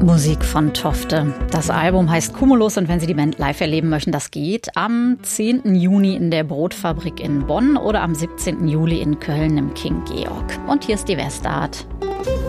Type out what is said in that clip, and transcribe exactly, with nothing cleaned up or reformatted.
Musik von Tofte. Das Album heißt Cumulus und wenn Sie die Band live erleben möchten, das geht am zehnten Juni in der Brotfabrik in Bonn oder am siebzehnten Juli in Köln im King Georg. Und hier ist die Westart.